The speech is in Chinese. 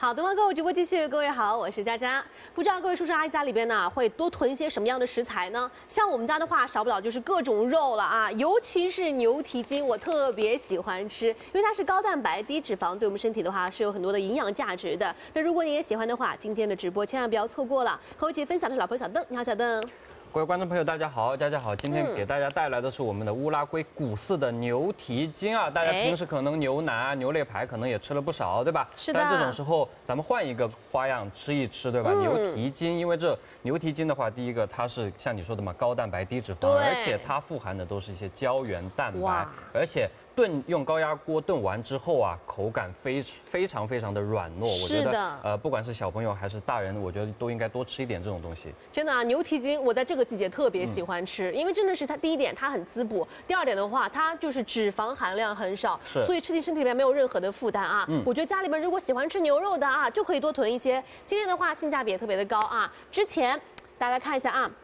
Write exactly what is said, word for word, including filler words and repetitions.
好，东方购物直播继续，各位好，我是佳佳。不知道各位叔叔阿姨家里边呢会多囤一些什么样的食材呢？像我们家的话，少不了就是各种肉了啊，尤其是牛蹄筋，我特别喜欢吃，因为它是高蛋白、低脂肪，对我们身体的话是有很多的营养价值的。那如果你也喜欢的话，今天的直播千万不要错过了。和我一起分享的是老朋友小邓，你好，小邓。 各位观众朋友，大家好，大家好，今天给大家带来的是我们的乌拉圭古寺的牛蹄筋啊。大家平时可能牛腩啊、牛肋排可能也吃了不少，对吧？ 是的。 但这种时候，咱们换一个花样吃一吃，对吧？嗯、牛蹄筋，因为这牛蹄筋的话，第一个它是像你说的嘛，高蛋白、低脂肪，而且它富含的都是一些胶原蛋白，而且。 炖用高压锅炖完之后啊，口感非非常非常的软糯，我觉得呃，不管是小朋友还是大人，我觉得都应该多吃一点这种东西。 真的啊，牛蹄筋我在这个季节特别喜欢吃，嗯、因为真的是它第一点它很滋补，第二点的话它就是脂肪含量很少， 是， 所以吃进身体里面没有任何的负担啊。嗯、我觉得家里面如果喜欢吃牛肉的啊，就可以多囤一些。今天的话性价比也特别的高啊，之前。 大家看一下啊，